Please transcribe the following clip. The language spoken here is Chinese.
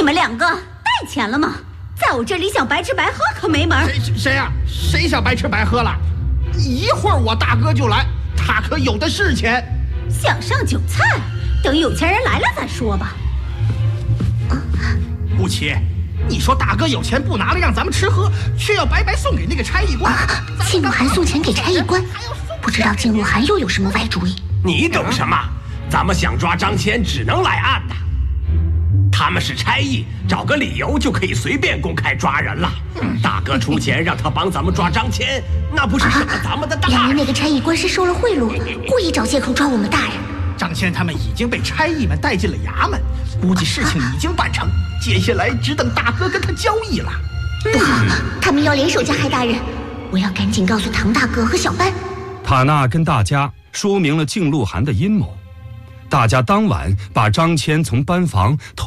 们2个带钱了吗？在我这里想白吃白喝可没门。 谁呀？谁想白吃白喝了？一会儿我大哥就来，他可有的是钱。 想上酒菜，等有钱人来了再说吧。 吴奇，你说大哥有钱不拿来让咱们吃喝，却要白白送给那个差役官。 冀鲁寒送钱给差役官，不知道冀鲁寒又有什么歪主意？ 你懂什么？咱们想抓张骞，只能来暗的。他们是差役，找个理由就可以随便公开抓人了。大哥出钱让他帮咱们抓张骞，那不是省了咱们的大人？ 原来那个差役官是收了贿赂，故意找借口抓我们大人。 张骞他们已经被差役们带进了衙门，估计事情已经办成，接下来只等大哥跟他交易了。 不好，他们要联手加害大人，我要赶紧告诉唐大哥和小班。 塔纳跟大家说明了靳鹿晗的阴谋，大家当晚把张骞从班房偷